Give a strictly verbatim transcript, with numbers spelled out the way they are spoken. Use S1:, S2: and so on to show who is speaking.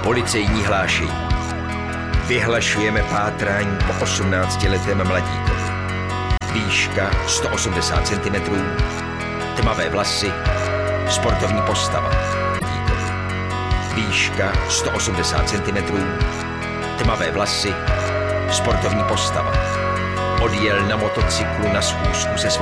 S1: Policejní hlášení. Vyhlašujeme pátrání po osmnáctiletém mladíkovi. Výška sto osmdesát centimetrů, tmavé vlasy, sportovní postava. Mladíkovi. Výška sto osmdesát centimetrů, tmavé vlasy, sportovní postava. Odjel na motocyklu na schůzku se